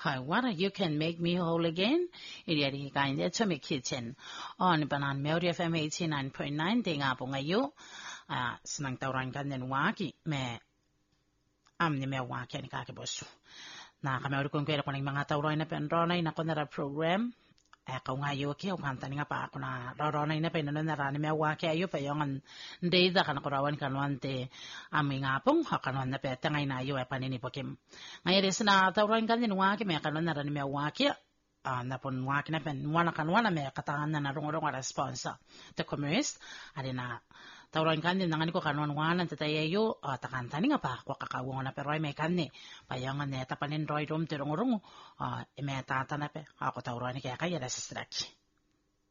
Hi, what you can make me whole again? Iri kain de chumi kitchen. On banan Melody FM 89.9 tinga po ngayo. Sinang tauran kan den waki me ni me waki ni kakibos. Na kami kung kaya ko ng mga tauran na penronay na ko na program. Kau ngayo ki ang kanta nga pa ako na roronay na pinanon na rani me waki ayo pa yung ndeda kan ko rawan kanwan te ami nga pong hakanwan na peta ngay na ayo panini pokim. Ngayon na tauran kan din waki me kanon na rani me waki na pon waki na pen wana me katangan na narong responsa te commerce ari na tauran kan din nangani ko kanwan wanan te tayo takanta ni nga pa ko kakawong na pero ay me kanni payangan ne tapanin roy rom te rong me tata na pe ako tauran ni kaya kaya sa straki